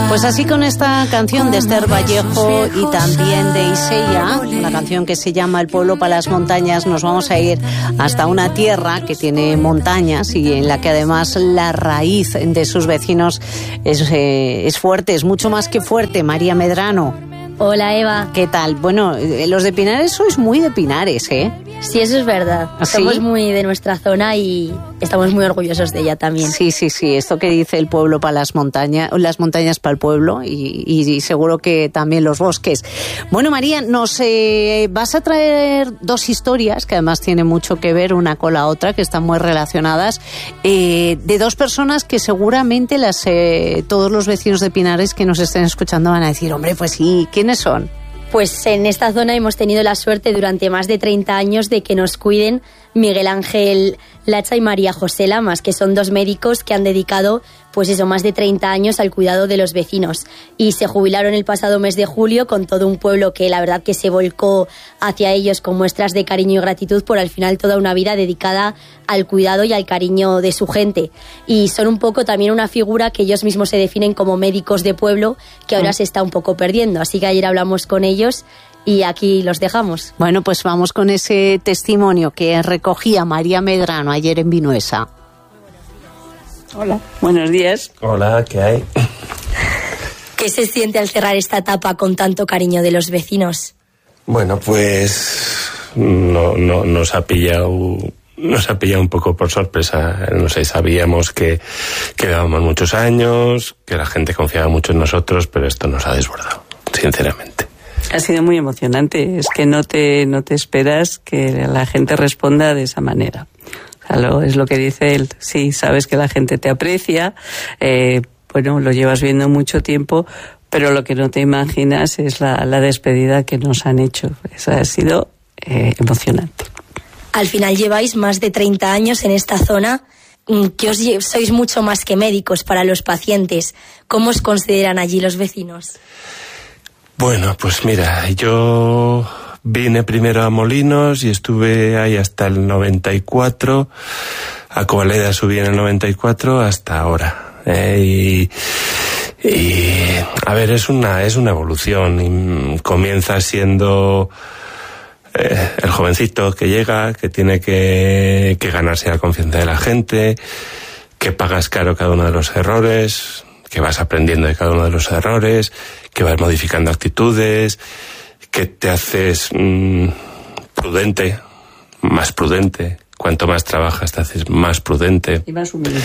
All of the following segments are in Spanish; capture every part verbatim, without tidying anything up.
Pues así con esta canción de Esther Vallejo y también de Iseya, una canción que se llama El pueblo para las montañas, nos vamos a ir hasta una tierra que tiene montañas y en la que además la raíz de sus vecinos es, eh, es fuerte, es mucho más que fuerte. María Medrano. Hola, Eva. ¿Qué tal? Bueno, los de Pinares sois muy de Pinares, ¿eh? Sí, eso es verdad. ¿Sí? Somos muy de nuestra zona y estamos muy orgullosos de ella también. Sí, sí, sí. Esto que dice el pueblo para las montañas, las montañas para el pueblo y, y, y seguro que también los bosques. Bueno, María, nos eh, vas a traer dos historias que además tienen mucho que ver una con la otra, que están muy relacionadas, eh, de dos personas que seguramente las eh, todos los vecinos de Pinares que nos estén escuchando van a decir, hombre, pues sí, ¿quiénes son? Pues en esta zona hemos tenido la suerte durante más de treinta años de que nos cuiden Miguel Ángel Lacha y María José Lamas, que son dos médicos que han dedicado pues eso, más de treinta años al cuidado de los vecinos. Y se jubilaron el pasado mes de julio con todo un pueblo que la verdad que se volcó hacia ellos con muestras de cariño y gratitud por al final toda una vida dedicada al cuidado y al cariño de su gente. Y son un poco también una figura que ellos mismos se definen como médicos de pueblo, que ahora mm. se está un poco perdiendo. Así que ayer hablamos con ellos y aquí los dejamos. Bueno, pues vamos con ese testimonio que recogía María Medrano ayer en Vinuesa. Hola, buenos días. Hola, ¿qué hay? ¿Qué se siente al cerrar esta etapa con tanto cariño de los vecinos? Bueno, pues no, no nos ha pillado, nos ha pillado un poco por sorpresa. No sé, sabíamos que quedábamos muchos años, que la gente confiaba mucho en nosotros, pero esto nos ha desbordado, sinceramente. Ha sido muy emocionante. Es que no te, no te esperas que la gente responda de esa manera. O sea, lo, es lo que dice él. Sí, sabes que la gente te aprecia, eh, bueno, lo llevas viendo mucho tiempo, pero lo que no te imaginas es la, la despedida que nos han hecho. Eso ha sido eh, emocionante. Al final lleváis más de treinta años en esta zona, que os sois mucho más que médicos para los pacientes. ¿Cómo os consideran allí los vecinos? Bueno, pues mira, yo vine primero a Molinos y estuve ahí hasta el noventa y cuatro. A Covaleda subí en el noventa y cuatro hasta ahora. ¿eh? Y, y, a ver, es una, es una evolución. Y comienza siendo eh, el jovencito que llega, que tiene que, que ganarse la confianza de la gente, que pagas caro cada uno de los errores, que vas aprendiendo de cada uno de los errores, que vas modificando actitudes, que te haces mmm, prudente, más prudente. Cuanto más trabajas te haces más prudente. Y más humilde.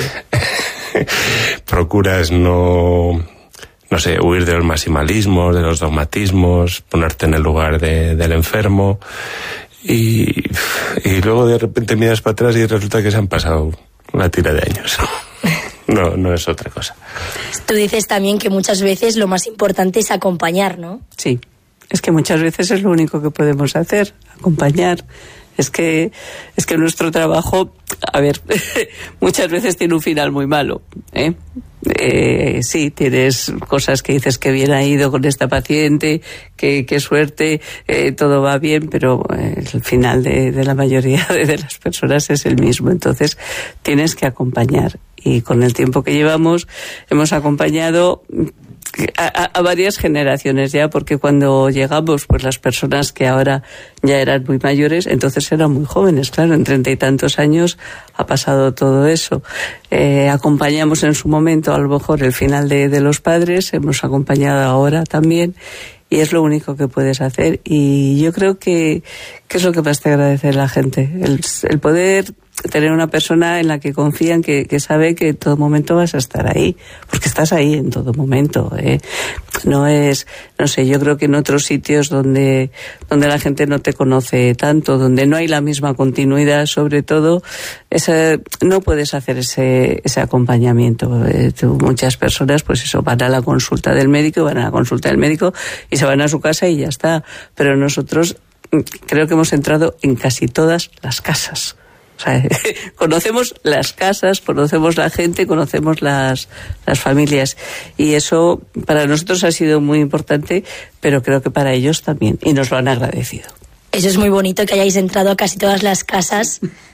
Procuras no, no sé, huir de los maximalismos, de los dogmatismos, ponerte en el lugar de, del enfermo. Y, y luego de repente miras para atrás y resulta que se han pasado una tira de años. No, no es otra cosa. Tú dices también que muchas veces lo más importante es acompañar, ¿no? Sí, es que muchas veces es lo único que podemos hacer, acompañar. Es que, es que nuestro trabajo, a ver, muchas veces tiene un final muy malo, ¿eh? Eh, sí, tienes cosas que dices que bien ha ido con esta paciente, que qué suerte, eh, todo va bien, pero eh, el final de, de la mayoría de, de las personas es el mismo. Entonces tienes que acompañar. Y con el tiempo que llevamos hemos acompañado a, a, a varias generaciones ya, porque cuando llegamos, pues las personas que ahora ya eran muy mayores, entonces eran muy jóvenes, claro, en treinta y tantos años ha pasado todo eso. Eh, acompañamos en su momento a lo mejor el final de, de los padres, hemos acompañado ahora también, y es lo único que puedes hacer. Y yo creo que, que es lo que más te agradece la gente, el, el poder tener una persona en la que confían, que, que sabe que en todo momento vas a estar ahí, porque estás ahí en todo momento, ¿eh? No es, no sé, yo creo que en otros sitios donde, donde la gente no te conoce tanto, donde no hay la misma continuidad, sobre todo, ese, no puedes hacer ese, ese acompañamiento. Eh, tú, muchas personas, pues eso, van a la consulta del médico, van a la consulta del médico y se van a su casa y ya está. Pero nosotros creo que hemos entrado en casi todas las casas. O sea, conocemos las casas, conocemos la gente, conocemos las, las familias, y eso para nosotros ha sido muy importante, pero creo que para ellos también, y nos lo han agradecido. Eso es muy bonito, que hayáis entrado a casi todas las casas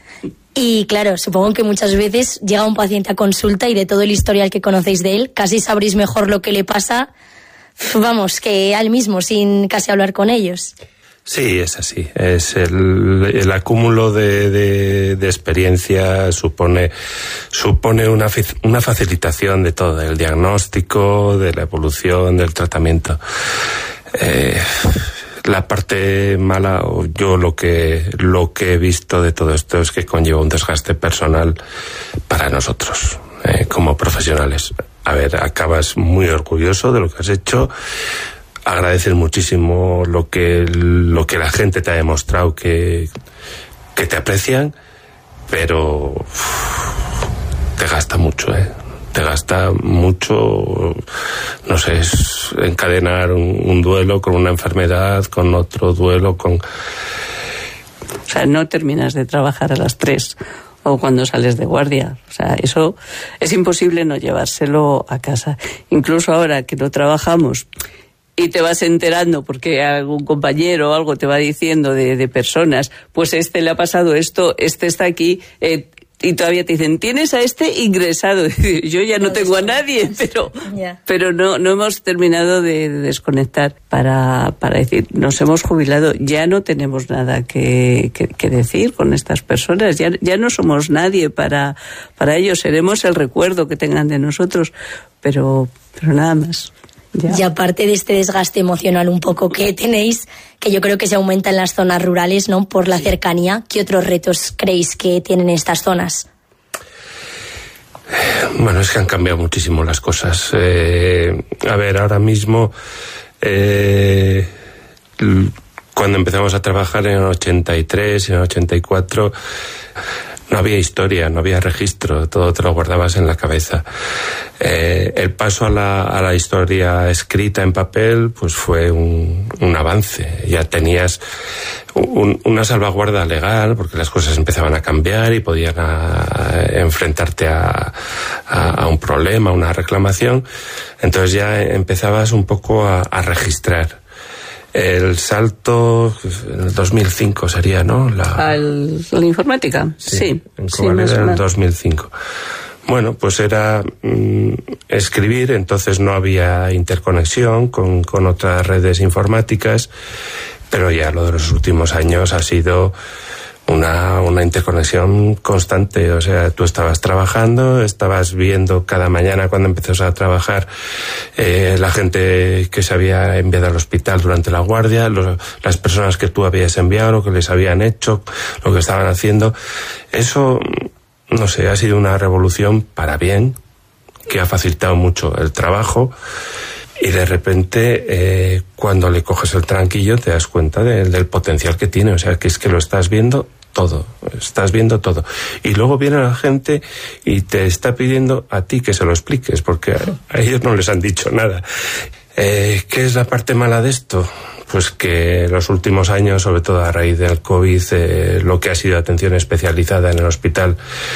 Y claro, supongo que muchas veces llega un paciente a consulta y de todo el historial que conocéis de él, casi sabréis mejor lo que le pasa, vamos, que a él mismo, sin casi hablar con ellos. Sí, es así. Es el, el acúmulo de, de, de experiencia supone supone una, una facilitación de todo, del diagnóstico, de la evolución, del tratamiento. Eh, la parte mala, o yo lo que lo que he visto de todo esto es que conlleva un desgaste personal para nosotros, eh, como profesionales. A ver, acabas muy orgulloso de lo que has hecho. Agradecer muchísimo lo que lo que la gente te ha demostrado que, que te aprecian, pero uf, te gasta mucho, ¿eh? Te gasta mucho, no sé, es encadenar un, un duelo con una enfermedad, con otro duelo, con... O sea, no terminas de trabajar a las tres o cuando sales de guardia. O sea, eso es imposible no llevárselo a casa. Incluso ahora que no trabajamos y te vas enterando porque algún compañero o algo te va diciendo de, de personas, pues este le ha pasado esto, este está aquí, eh, y todavía te dicen, tienes a este ingresado. Yo ya no tengo a nadie, pero yeah. pero no no hemos terminado de, de desconectar para, para decir, nos hemos jubilado, ya no tenemos nada que, que, que decir con estas personas, ya, ya no somos nadie para, para ellos, seremos el recuerdo que tengan de nosotros, pero, pero nada más. Ya. Y aparte de este desgaste emocional un poco que tenéis, que yo creo que se aumenta en las zonas rurales, ¿no? Por la cercanía, ¿qué otros retos creéis que tienen estas zonas? Bueno, es que han cambiado muchísimo las cosas. Eh, a ver, ahora mismo, eh, cuando empezamos a trabajar en el ochenta y tres, en el ochenta y cuatro... no había historia, no había registro, todo te lo guardabas en la cabeza. Eh, el paso a la, a la historia escrita en papel, pues fue un, un avance. Ya tenías un, una salvaguarda legal, porque las cosas empezaban a cambiar y podían a, a enfrentarte a, a, a un problema, a una reclamación. Entonces ya empezabas un poco a, a registrar. El salto en el dos mil cinco sería, ¿no? La, Al, la informática, sí. sí en Covaleda sí, en el dos mil cinco. Bueno, pues era mmm, escribir, entonces no había interconexión con, con otras redes informáticas, pero ya lo de los últimos años ha sido una, una interconexión constante. O sea, tú estabas trabajando, estabas viendo cada mañana cuando empezás a trabajar eh, la gente que se había enviado al hospital durante la guardia, los, las personas que tú habías enviado, lo que les habían hecho, lo que estaban haciendo. Eso, no sé, ha sido una revolución para bien, que ha facilitado mucho el trabajo. Y de repente, eh, cuando le coges el tranquillo, te das cuenta de, del potencial que tiene. O sea, que es que lo estás viendo todo, estás viendo todo. Y luego viene la gente y te está pidiendo a ti que se lo expliques, porque a, a ellos no les han dicho nada. Eh, ¿Qué es la parte mala de esto? Pues que los últimos años, sobre todo a raíz del COVID, eh, lo que ha sido atención especializada en el hospital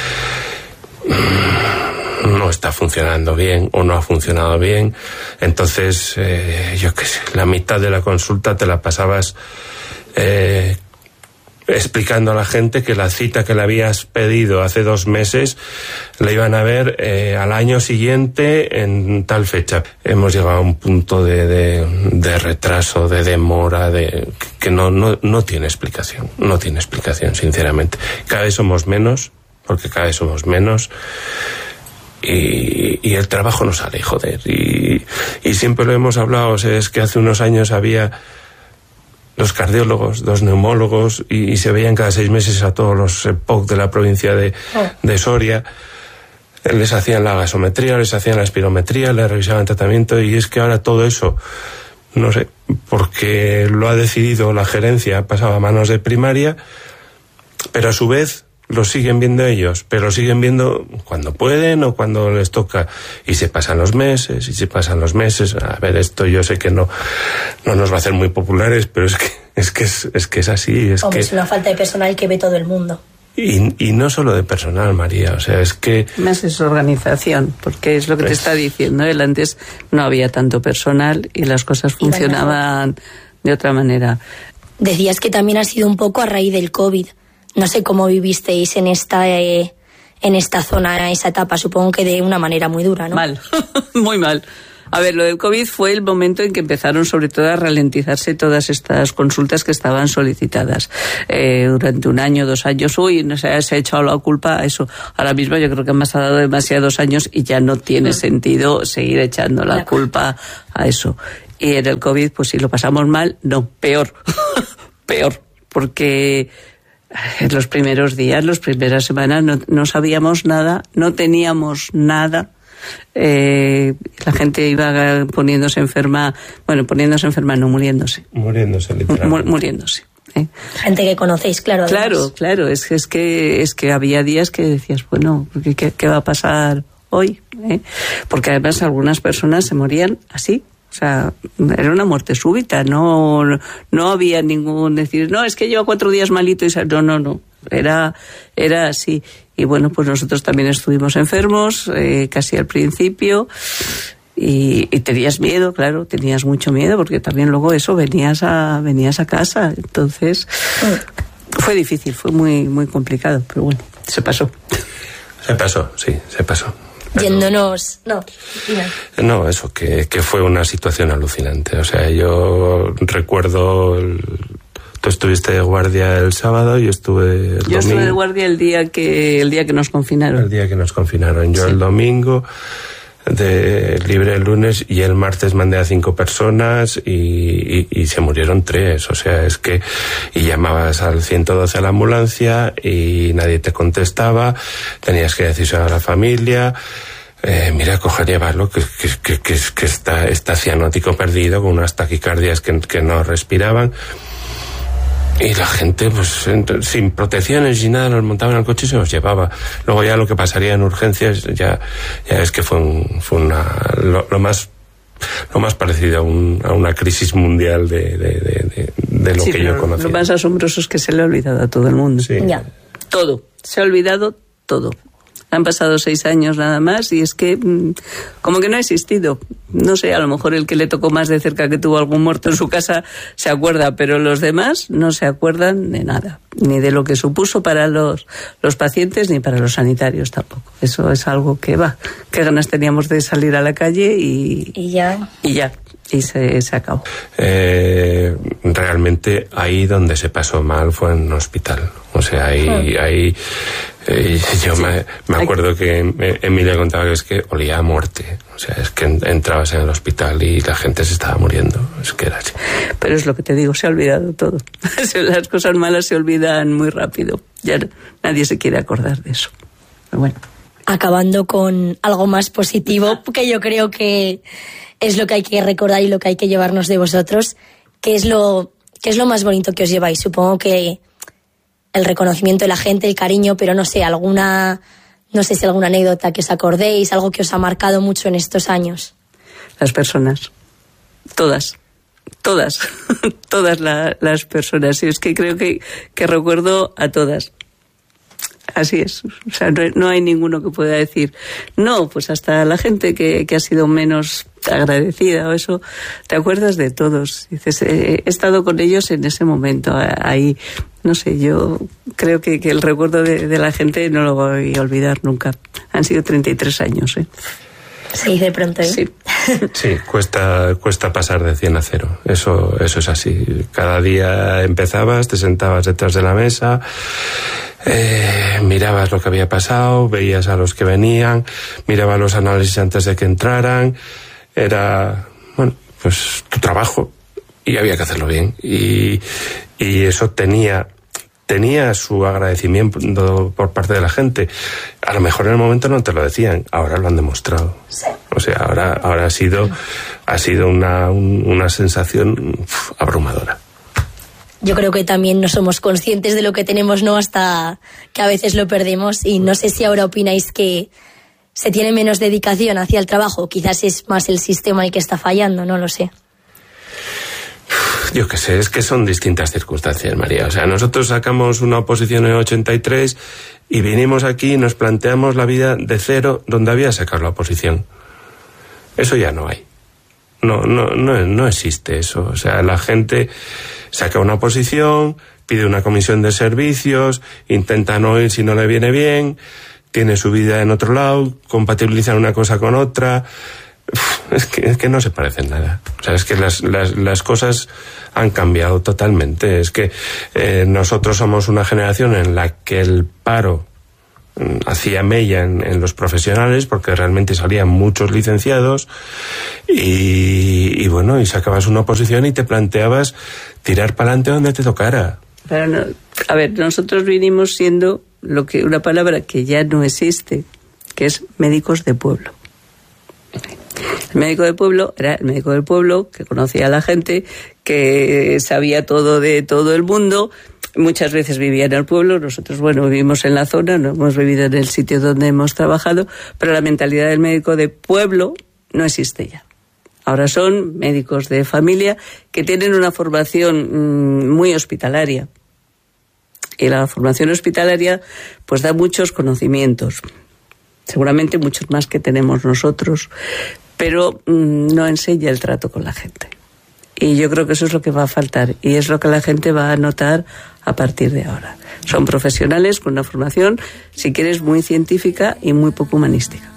no está funcionando bien o no ha funcionado bien. Entonces, eh, yo qué sé, la mitad de la consulta te la pasabas eh, explicando a la gente que la cita que le habías pedido hace dos meses la iban a ver eh, al año siguiente en tal fecha. Hemos llegado a un punto de, de, de retraso, de demora, de que no, no, no tiene explicación, no tiene explicación, sinceramente. Cada vez somos menos, porque cada vez somos menos. Y, y el trabajo no sale, joder. Y, y siempre lo hemos hablado, o sea, es que hace unos años había los cardiólogos, los neumólogos, y, y se veían cada seis meses a todos los P O C de la provincia de, oh. de Soria. Les hacían la gasometría, les hacían la espirometría, les revisaban el tratamiento, y es que ahora todo eso, no sé, porque lo ha decidido la gerencia, ha pasado a manos de primaria, pero a su vez lo siguen viendo ellos, pero lo siguen viendo cuando pueden o cuando les toca, y se pasan los meses, y se pasan los meses. A ver, esto yo sé que no, no nos va a hacer muy populares, pero es que es que es, es que es así. Es Hombre, que es una falta de personal que ve todo el mundo. Y, y no solo de personal, María, o sea, es que... Más es organización, porque es lo que pues... te está diciendo él. Antes no había tanto personal y las cosas funcionaban de otra manera. Decías que también ha sido un poco a raíz del COVID. no sé cómo vivisteis en esta... Eh, en esta zona, esa etapa, supongo que de una manera muy dura, ¿no? Mal, muy mal. A ver, lo del COVID fue el momento en que empezaron sobre todo a ralentizarse todas estas consultas que estaban solicitadas. Eh, durante un año, dos años, uy, no sé, se ha echado la culpa a eso. Ahora mismo yo creo que me ha dado demasiados años y ya no tiene sentido seguir echando la culpa a eso. Y en el COVID, pues si lo pasamos mal, no, peor, peor, porque... en los primeros días, las primeras semanas, no, no sabíamos nada, no teníamos nada. Eh, la gente iba poniéndose enferma, bueno, poniéndose enferma, no, muriéndose. Muriéndose, literalmente. Muriéndose. ¿eh? Gente que conocéis, claro. Además. Claro, claro, es, es, que, es que había días que decías, bueno, ¿qué, qué va a pasar hoy? ¿eh? Porque además algunas personas se morían así. O sea, era una muerte súbita, no, no había ningún decir, no, es que lleva cuatro días malito y no, no, no, era, era así. Y bueno, pues nosotros también estuvimos enfermos, eh, casi al principio, y, y tenías miedo, claro, tenías mucho miedo, porque también luego eso, venías a, venías a casa, entonces fue difícil, fue muy, muy complicado, pero bueno, se pasó. Se pasó, sí, se pasó. Pero, yéndonos... No, no, eso, que, que fue una situación alucinante. O sea, yo recuerdo... El, tú estuviste de guardia el sábado, yo estuve el domingo. Yo estuve de guardia el día que el día que nos confinaron. El día que nos confinaron. Yo sí. El domingo, de libre el lunes, y el martes mandé a cinco personas y, y, y se murieron tres. O sea, es que... Y llamabas al ciento doce a la ambulancia y nadie te contestaba. Tenías que decirse a la familia... Eh, mira, coger llevarlo, que, que, que, que, que está, está cianótico perdido, con unas taquicardias que, que no respiraban. Y la gente, pues, sin protecciones y nada, los montaban en el coche y se los llevaba. Luego ya lo que pasaría en urgencias, ya, ya es que fue, un, fue una, lo, lo más, lo más parecido a, un, a una crisis mundial de, de, de, de lo sí, que yo conocía. Lo más asombroso es que se le ha olvidado a todo el mundo. Sí. Ya. Todo. Se ha olvidado todo. Han pasado seis años nada más y es que mmm, como que no ha existido. No sé, a lo mejor el que le tocó más de cerca, que tuvo algún muerto en su casa, se acuerda, pero los demás no se acuerdan de nada, ni de lo que supuso para los, los pacientes ni para los sanitarios tampoco. Eso es algo que va. Qué ganas teníamos de salir a la calle y, y ya. Y ya. Y se, se acabó. Eh, realmente ahí donde se pasó mal fue en un hospital. O sea, ahí... Oh. ahí eh, yo sí. me, me acuerdo que Emilia contaba que es que olía a muerte. O sea, es que entrabas en el hospital y la gente se estaba muriendo. Es que era así. Pero es lo que te digo, se ha olvidado todo. Las cosas malas se olvidan muy rápido. Ya nadie se quiere acordar de eso. Pero bueno. Acabando con algo más positivo, que yo creo que es lo que hay que recordar y lo que hay que llevarnos de vosotros. ¿Qué es lo, qué es lo más bonito que os lleváis? Supongo que el reconocimiento de la gente, el cariño, pero no sé, alguna, no sé si alguna anécdota que os acordéis, algo que os ha marcado mucho en estos años. Las personas, todas, todas, todas la, las personas. Y es que creo que, que recuerdo a todas. Así es, o sea, no, no hay ninguno que pueda decir, no, pues hasta la gente que, que ha sido menos agradecida o eso, te acuerdas de todos. Dices, eh, he estado con ellos en ese momento, ahí, no sé, yo creo que, que el recuerdo de, de la gente no lo voy a olvidar nunca. Han sido treinta y tres años, ¿eh? Se dice pronto, ¿eh? Sí. Sí, cuesta, cuesta pasar de cien a cero. Eso, eso es así. Cada día empezabas, te sentabas detrás de la mesa, eh, mirabas lo que había pasado, veías a los que venían, mirabas los análisis antes de que entraran. Era, bueno, pues tu trabajo y había que hacerlo bien. Y, y eso tenía... tenía su agradecimiento por parte de la gente. A lo mejor en el momento no te lo decían, ahora lo han demostrado. Sí. O sea, ahora, ahora ha sido, ha sido una, un, una sensación uf, abrumadora. Yo creo que también no somos conscientes de lo que tenemos, ¿no? Hasta que a veces lo perdemos, y no sé si ahora opináis que se tiene menos dedicación hacia el trabajo, quizás es más el sistema el que está fallando, no lo sé. Yo qué sé, es que son distintas circunstancias, María. O sea, nosotros sacamos una oposición en el ochenta y tres y vinimos aquí y nos planteamos la vida de cero donde había sacado la oposición. Eso ya no hay. No, no, no, no existe eso. O sea, la gente saca una posición, pide una comisión de servicios, intenta no ir si no le viene bien, tiene su vida en otro lado, compatibilizan una cosa con otra. Uf, es que, es que no se parecen nada. O sea, es que las, las, las cosas han cambiado totalmente. Es que eh, nosotros somos una generación en la que el paro mm, hacía mella en, en los profesionales, porque realmente salían muchos licenciados y, y bueno, y sacabas una oposición y te planteabas tirar para adelante donde te tocara. Pero no, a ver, nosotros vinimos siendo lo que una palabra que ya no existe, que es médicos de pueblo. El médico de pueblo era el médico del pueblo que conocía a la gente, que sabía todo de todo el mundo. Muchas veces vivía en el pueblo. Nosotros, bueno, vivimos en la zona, no hemos vivido en el sitio donde hemos trabajado, pero la mentalidad del médico de pueblo no existe ya. Ahora son médicos de familia que tienen una formación mmm, muy hospitalaria. Y la formación hospitalaria pues da muchos conocimientos, seguramente muchos más que tenemos nosotros, pero mmm, no enseña el trato con la gente. Y yo creo que eso es lo que va a faltar y es lo que la gente va a notar a partir de ahora. Son profesionales con una formación, si quieres, muy científica y muy poco humanística.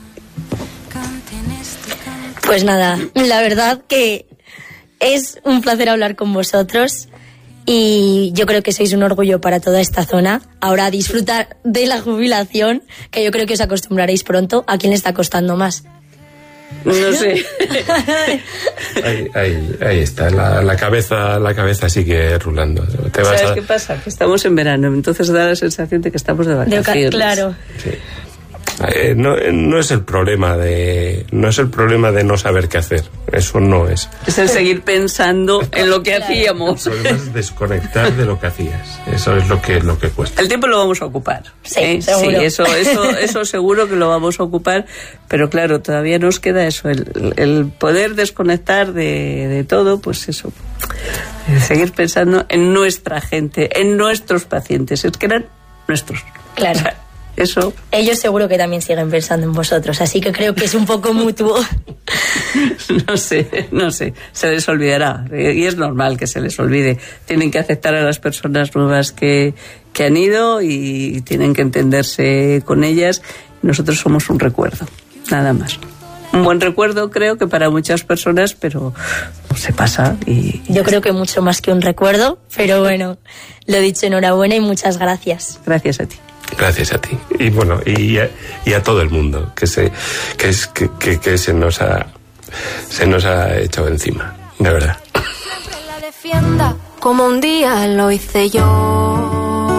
Pues nada, la verdad que es un placer hablar con vosotros y yo creo que sois un orgullo para toda esta zona. Ahora a disfrutar de la jubilación, que yo creo que os acostumbraréis pronto. ¿A quién le está costando más? No sé. Ahí, ahí, ahí está, la, la cabeza la cabeza sigue rulando. Te vas ¿Sabes a... qué pasa? Que estamos en verano, entonces da la sensación de que estamos de vacaciones. De, claro. Sí. Eh, no, no es el problema de no es el problema de no saber qué hacer, eso no es. Es el seguir pensando en lo que claro. hacíamos. El problema es desconectar de lo que hacías. Eso es lo que lo que cuesta. El tiempo lo vamos a ocupar. Sí, ¿eh? seguro. Sí, eso, eso, eso seguro que lo vamos a ocupar, pero claro, todavía nos queda eso, el, el poder desconectar de, de todo, pues eso. Seguir pensando en nuestra gente, en nuestros pacientes, es que eran nuestros. Claro. Eso. Ellos seguro que también siguen pensando en vosotros, así que creo que es un poco mutuo. No sé, no sé, se les olvidará y es normal que se les olvide. Tienen que aceptar a las personas nuevas que, que han ido y tienen que entenderse con ellas. Nosotros somos un recuerdo, nada más. Un buen recuerdo creo que para muchas personas, pero se pasa y... Yo creo que mucho más que un recuerdo, pero bueno, lo dicho, enhorabuena y muchas gracias. Gracias a ti. Gracias a ti. Y bueno, y a, y a todo el mundo que se que, es, que, que, que se nos ha se nos ha echado encima, de verdad. Siempre la defienda como un día lo hice yo.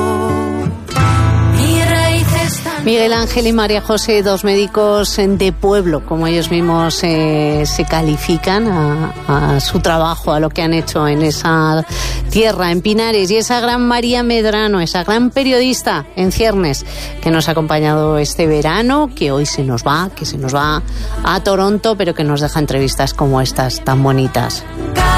Miguel Ángel y María José, dos médicos de pueblo, como ellos mismos eh, se califican a, a su trabajo, a lo que han hecho en esa tierra, en Pinares. Y esa gran María Medrano, esa gran periodista en ciernes, que nos ha acompañado este verano, que hoy se nos va, que se nos va a Toronto, pero que nos deja entrevistas como estas tan bonitas.